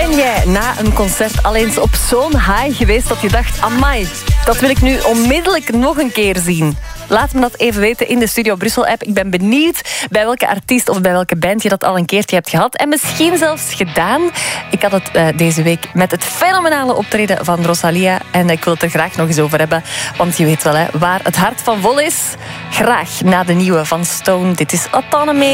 Ben jij na een concert al eens op zo'n high geweest dat je dacht, amai, dat wil ik nu onmiddellijk nog een keer zien? Laat me dat even weten in de Studio Brussel-app. Ik ben benieuwd bij welke artiest of bij welke band je dat al een keertje hebt gehad. En misschien zelfs gedaan. Ik had het deze week met het fenomenale optreden van Rosalia. En ik wil het er graag nog eens over hebben. Want je weet wel, hè, waar het hart van vol is. Graag na de nieuwe van Stone. Dit is Autonomy.